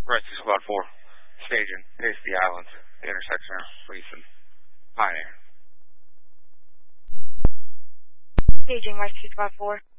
Rescue Squad 4. Staging. Hasty Islands. The intersection of Reese and Pioneer. Staging Rescue Squad 4.